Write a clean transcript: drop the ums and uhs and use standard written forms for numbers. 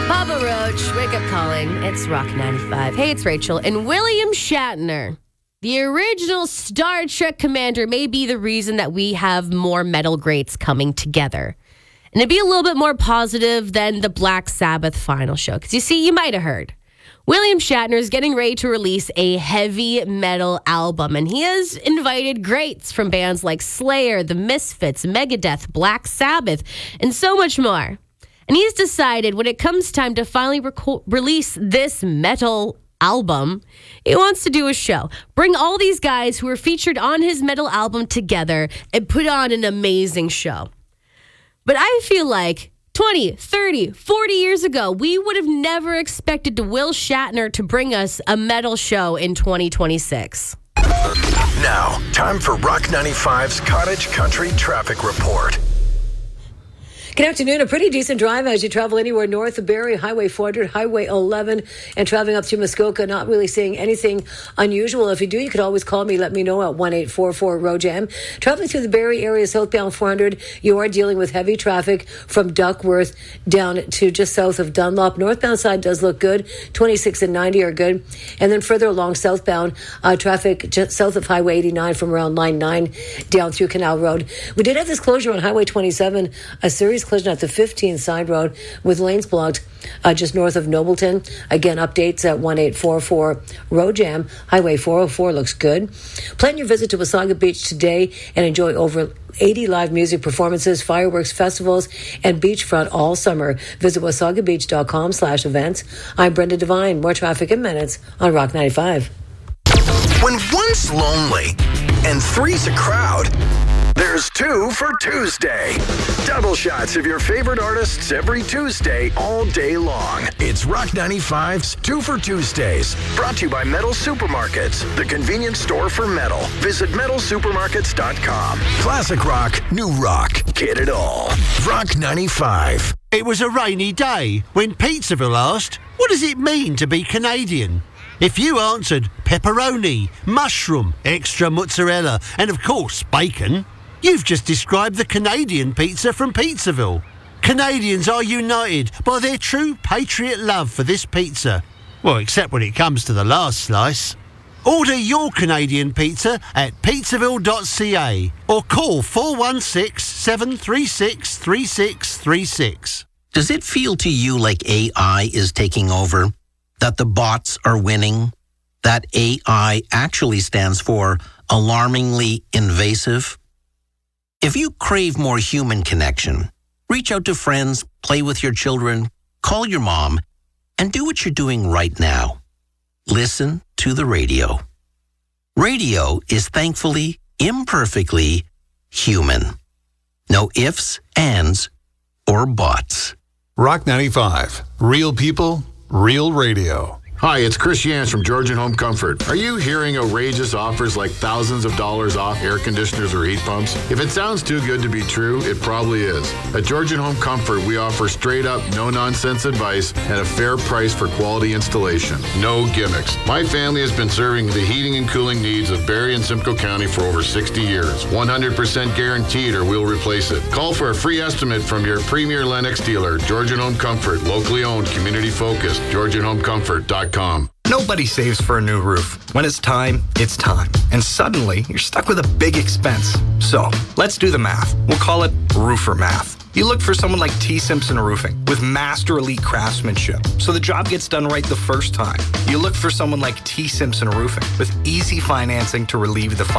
Papa Roach, wake up calling. It's Rock 95. Hey, it's Rachel. And William Shatner, the original Star Trek commander, may be the reason that we have more metal greats coming together. And it'd be a little bit more positive than the Black Sabbath final show. Because you see, you might have heard, William Shatner is getting ready to release a heavy metal album. And he has invited greats from bands like Slayer, The Misfits, Megadeth, Black Sabbath, and so much more. And he's decided when it comes time to finally release this metal album, he wants to do a show. Bring all these guys who were featured on his metal album together and put on an amazing show. But I feel like 20, 30, 40 years ago, we would have never expected Will Shatner to bring us a metal show in 2026. Now, time for Rock 95's Cottage Country Traffic Report. Good afternoon. A pretty decent drive as you travel anywhere north of Barrie, Highway 400, Highway 11, and traveling up through Muskoka. Not really seeing anything unusual. If you do, you could always call me. Let me know at 1-844-ROJAM. Traveling through the Barrie area, southbound 400, you are dealing with heavy traffic from Duckworth down to just south of Dunlop. Northbound side does look good. 26 and 90 are good. And then further along southbound, traffic just south of Highway 89 from around Line 9 down through Canal Road. We did have this closure on Highway 27, a serious collision at the 15 side road with lanes blocked just north of Nobleton. Again, updates at 1-844-ROJAM. Highway 404 looks good. Plan your visit to Wasaga Beach today and enjoy over 80 live music performances, fireworks, festivals, and beachfront all summer. Visit wasagabeach.com/events. I'm Brenda Devine. More traffic in minutes on Rock 95. When one's lonely and three's a crowd, there's two for Tuesday. Double shots of your favorite artists every Tuesday, all day long. It's Rock 95's Two for Tuesdays. Brought to you by Metal Supermarkets, the convenience store for metal. Visit metalsupermarkets.com. Classic rock, new rock. Get it all. Rock 95. It was a rainy day when Pizzaville asked, what does it mean to be Canadian? If you answered pepperoni, mushroom, extra mozzarella, and of course bacon, you've just described the Canadian pizza from Pizzaville. Canadians are united by their true patriot love for this pizza. Well, except when it comes to the last slice. Order your Canadian pizza at pizzaville.ca or call 416-736-3636. Does it feel to you like AI is taking over? That the bots are winning? That AI actually stands for alarmingly invasive? If you crave more human connection, reach out to friends, play with your children, call your mom, and do what you're doing right now. Listen to the radio. Radio is thankfully, imperfectly human. No ifs, ands, or buts. Rock 95. Real people, real radio. Hi, it's Chris Yance from Georgian Home Comfort. Are you hearing outrageous offers like thousands of dollars off air conditioners or heat pumps? If it sounds too good to be true, it probably is. At Georgian Home Comfort, we offer straight up, no nonsense advice and a fair price for quality installation. No gimmicks. My family has been serving the heating and cooling needs of Barrie and Simcoe County for over 60 years. 100% guaranteed or we'll replace it. Call for a free estimate from your premier Lennox dealer, Georgian Home Comfort, locally owned, community focused, GeorgianHomeComfort.com. Nobody saves for a new roof. When it's time, it's time. And suddenly, you're stuck with a big expense. So, let's do the math. We'll call it roofer math. You look for someone like T. Simpson Roofing with master elite craftsmanship, so the job gets done right the first time. You look for someone like T. Simpson Roofing with easy financing to relieve the